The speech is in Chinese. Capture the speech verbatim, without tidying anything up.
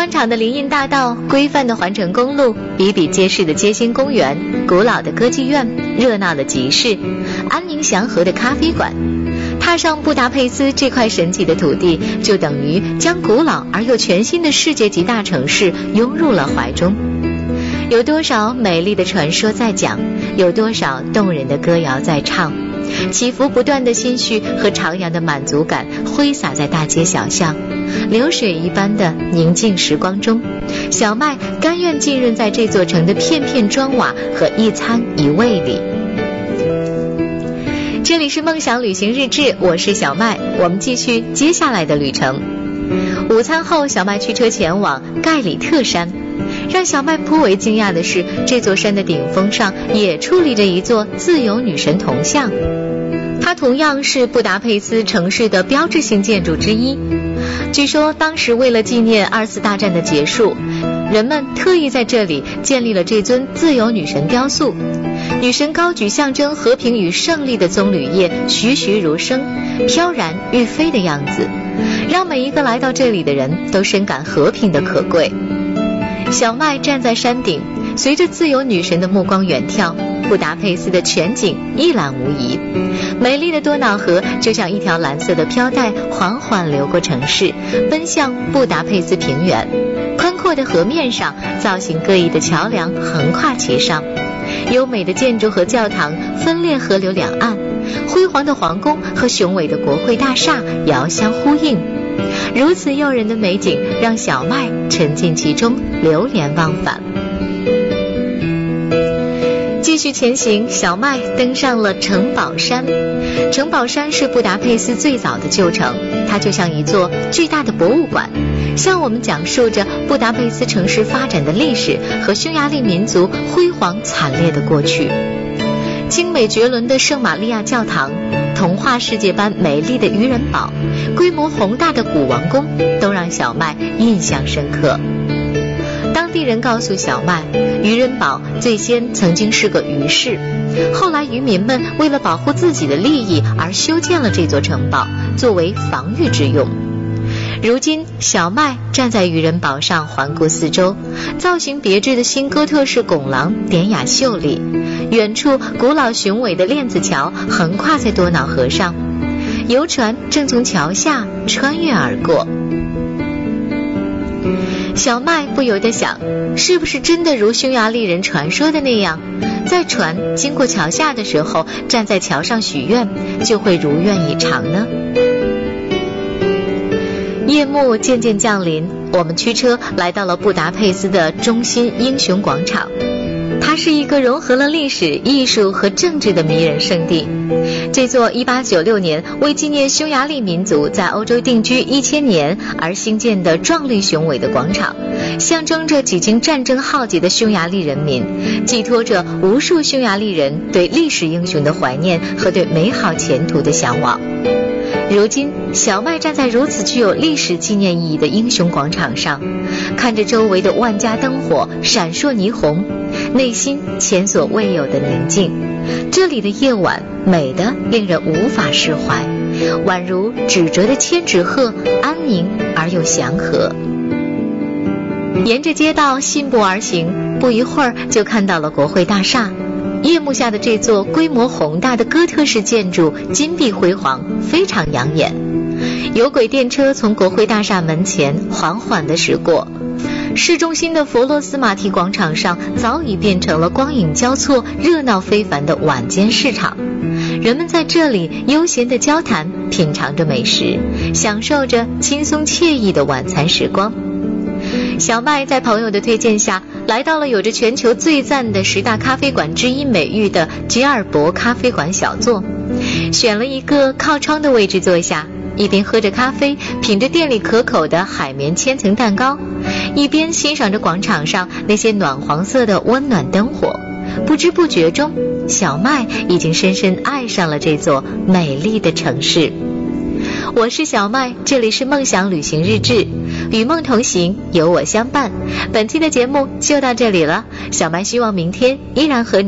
宽敞的林荫大道，规范的环城公路，比比皆是的街心公园，古老的歌剧院，热闹的集市，安宁祥和的咖啡馆。踏上布达佩斯这块神奇的土地，就等于将古老而又全新的世界级大城市拥入了怀中。有多少美丽的传说在讲，有多少动人的歌谣在唱，起伏不断的心绪和徜徉的满足感挥洒在大街小巷，流水一般的宁静时光中，小麦甘愿浸润在这座城的片片砖瓦和一餐一味里。这里是梦想旅行日志，我是小麦，我们继续接下来的旅程。午餐后，小麦驱车前往盖里特山。让小麦颇为惊讶的是，这座山的顶峰上也矗立着一座自由女神铜像，它同样是布达佩斯城市的标志性建筑之一。据说当时为了纪念二次大战的结束，人们特意在这里建立了这尊自由女神雕塑。女神高举象征和平与胜利的棕榈叶，栩栩如生，飘然欲飞的样子，让每一个来到这里的人都深感和平的可贵。小麦站在山顶，随着自由女神的目光远眺，布达佩斯的全景一览无遗。美丽的多瑙河就像一条蓝色的飘带，缓缓流过城市，奔向布达佩斯平原。宽阔的河面上，造型各异的桥梁横跨其上，优美的建筑和教堂分列河流两岸，辉煌的皇宫和雄伟的国会大厦遥相呼应。如此诱人的美景让小麦沉浸其中，流连忘返。继续前行，小麦登上了城堡山。城堡山是布达佩斯最早的旧城，它就像一座巨大的博物馆，向我们讲述着布达佩斯城市发展的历史和匈牙利民族辉煌惨烈的过去。精美绝伦的圣玛利亚教堂，童话世界般美丽的渔人堡，规模宏大的古王宫，都让小麦印象深刻。当地人告诉小麦，渔人堡最先曾经是个渔市，后来渔民们为了保护自己的利益而修建了这座城堡，作为防御之用。如今小麦站在渔人堡上环顾四周，造型别致的新哥特式拱廊典雅秀丽，远处古老雄伟的链子桥横跨在多瑙河上，游船正从桥下穿越而过。小麦不由得想，是不是真的如匈牙利人传说的那样，在船经过桥下的时候，站在桥上许愿，就会如愿以偿呢？夜幕渐渐降临，我们驱车来到了布达佩斯的中心英雄广场。它是一个融合了历史、艺术和政治的迷人圣地。这座一八九六年为纪念匈牙利民族在欧洲定居一千年而兴建的壮丽雄伟的广场，象征着几经战争浩劫的匈牙利人民，寄托着无数匈牙利人对历史英雄的怀念和对美好前途的向往。如今小麦站在如此具有历史纪念意义的英雄广场上，看着周围的万家灯火闪烁霓虹，内心前所未有的宁静。这里的夜晚美得令人无法释怀，宛如纸折的千纸鹤，安宁而又祥和。沿着街道信步而行，不一会儿就看到了国会大厦。夜幕下的这座规模宏大的哥特式建筑金碧辉煌，非常养眼。有轨电车从国会大厦门前缓缓地驶过，市中心的佛罗斯马提广场上早已变成了光影交错、热闹非凡的晚间市场。人们在这里悠闲地交谈，品尝着美食，享受着轻松惬意的晚餐时光。小麦在朋友的推荐下，来到了有着全球最赞的十大咖啡馆之一美誉的吉尔伯咖啡馆小坐，选了一个靠窗的位置坐下，一边喝着咖啡，品着店里可口的海绵千层蛋糕，一边欣赏着广场上那些暖黄色的温暖灯火。不知不觉中，小麦已经深深爱上了这座美丽的城市。我是小麦，这里是梦想旅行日志，与梦同行，有我相伴。本期的节目就到这里了，小麦希望明天依然和你